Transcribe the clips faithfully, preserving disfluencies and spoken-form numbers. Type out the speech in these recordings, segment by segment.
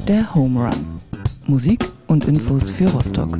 Der Home Run. Musik und Infos für Rostock.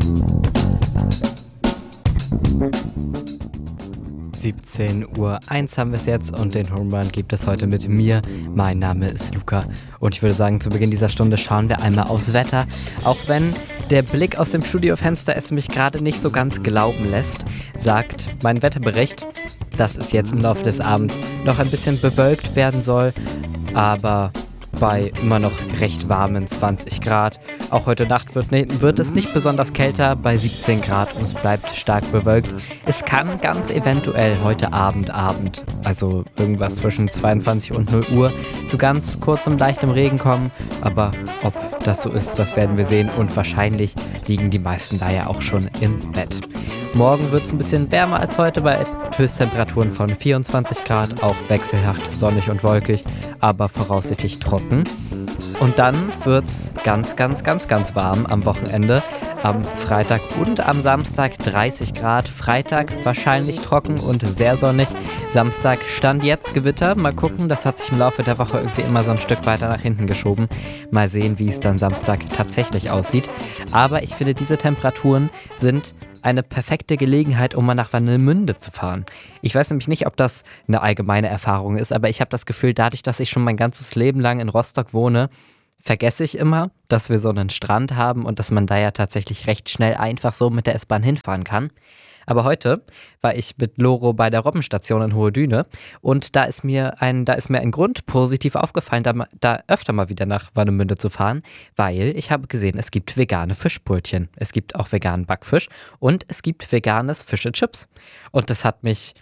siebzehn Uhr eins haben wir es jetzt und den Home Run gibt es heute mit mir. Mein Name ist Luca und ich würde sagen, zu Beginn dieser Stunde schauen wir einmal aufs Wetter. Auch wenn der Blick aus dem Studiofenster es mich gerade nicht so ganz glauben lässt, sagt mein Wetterbericht, dass es jetzt im Laufe des Abends noch ein bisschen bewölkt werden soll, aber bei immer noch recht warmen zwanzig Grad. Auch heute Nacht wird, ne, wird es nicht besonders kälter bei siebzehn Grad und es bleibt stark bewölkt. Es kann ganz eventuell heute Abend, Abend, also irgendwas zwischen zweiundzwanzig und null Uhr, zu ganz kurzem leichtem Regen kommen. Aber ob das so ist, das werden wir sehen und wahrscheinlich liegen die meisten da ja auch schon im Bett. Morgen wird es ein bisschen wärmer als heute bei Höchsttemperaturen von vierundzwanzig Grad, auch wechselhaft sonnig und wolkig, aber voraussichtlich trocken. Und dann wird es ganz, ganz, ganz, ganz warm am Wochenende. Am Freitag und am Samstag dreißig Grad. Freitag wahrscheinlich trocken und sehr sonnig. Samstag stand jetzt Gewitter. Mal gucken, das hat sich im Laufe der Woche irgendwie immer so ein Stück weiter nach hinten geschoben. Mal sehen, wie es dann Samstag tatsächlich aussieht. Aber ich finde, diese Temperaturen sind eine perfekte Gelegenheit, um mal nach Warnemünde zu fahren. Ich weiß nämlich nicht, ob das eine allgemeine Erfahrung ist, aber ich habe das Gefühl, dadurch, dass ich schon mein ganzes Leben lang in Rostock wohne, vergesse ich immer, dass wir so einen Strand haben und dass man da ja tatsächlich recht schnell einfach so mit der S-Bahn hinfahren kann. Aber heute war ich mit Loro bei der Robbenstation in Hohe Düne und da ist mir ein, da ist mir ein Grund positiv aufgefallen, da, da öfter mal wieder nach Warnemünde zu fahren, weil ich habe gesehen, es gibt vegane Fischbrötchen, es gibt auch veganen Backfisch und es gibt veganes Fish and Chips. Und das hat mich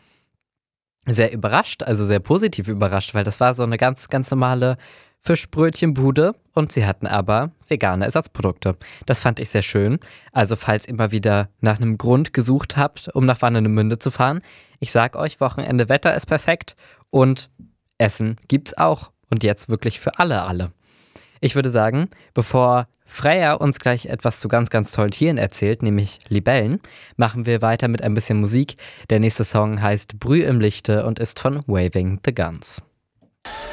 sehr überrascht, also sehr positiv überrascht, weil das war so eine ganz, ganz normale Fischbrötchenbude und sie hatten aber vegane Ersatzprodukte. Das fand ich sehr schön. Also falls ihr mal wieder nach einem Grund gesucht habt, um nach Warnemünde zu fahren, ich sag euch, Wochenende Wetter ist perfekt und Essen gibt's auch. Und jetzt wirklich für alle, alle. Ich würde sagen, bevor Freya uns gleich etwas zu ganz, ganz tollen Tieren erzählt, nämlich Libellen, machen wir weiter mit ein bisschen Musik. Der nächste Song heißt Brüh im Lichte und ist von Waving the Guns.